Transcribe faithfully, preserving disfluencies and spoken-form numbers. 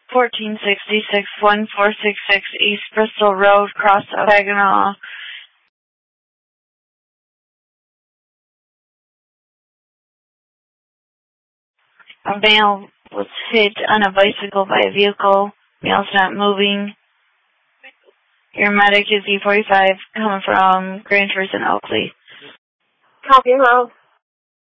fourteen sixty-six, one four six six East Bristol Road, Cross Saginaw. A male was hit on a bicycle by a vehicle. Male's not moving. Your medic is E forty-five coming from Grange and Oakley. Copy, hello.